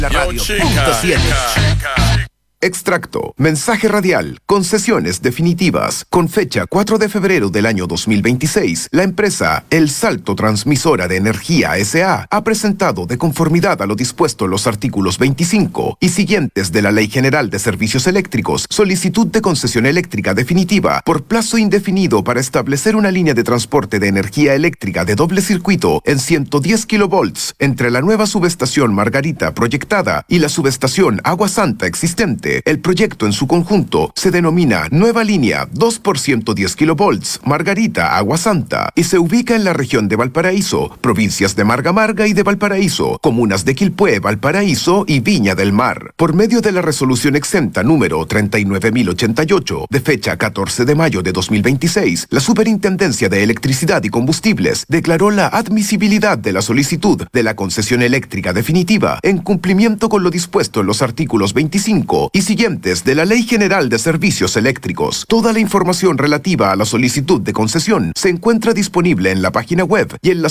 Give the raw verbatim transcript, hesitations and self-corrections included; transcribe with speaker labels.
Speaker 1: La radio.
Speaker 2: Yo, chica,
Speaker 1: Punto siete.
Speaker 2: chica, chica.
Speaker 3: Extracto. Mensaje radial. Concesiones definitivas. Con fecha cuatro de febrero del año dos mil veintiséis, la empresa El Salto Transmisora de Energía S A ha presentado, de conformidad a lo dispuesto en los artículos veinticinco y siguientes de la Ley General de Servicios Eléctricos, solicitud de concesión eléctrica definitiva por plazo indefinido para establecer una línea de transporte de energía eléctrica de doble circuito en ciento diez kilovolts entre la nueva subestación Margarita proyectada y la subestación Agua Santa existente. El proyecto en su conjunto se denomina Nueva Línea dos por ciento diez kilovolts Margarita Agua Santa y se ubica en la región de Valparaíso, provincias de Marga Marga y de Valparaíso, comunas de Quilpué, Valparaíso y Viña del Mar. Por medio de la resolución exenta número treinta y nueve mil ochenta y ocho, de fecha catorce de mayo de dos mil veintiséis, la Superintendencia de Electricidad y Combustibles declaró la admisibilidad de la solicitud de la concesión eléctrica definitiva en cumplimiento con lo dispuesto en los artículos veinticinco y siguientes de la Ley General de Servicios Eléctricos. Toda la información relativa a la solicitud de concesión se encuentra disponible en la página web y en la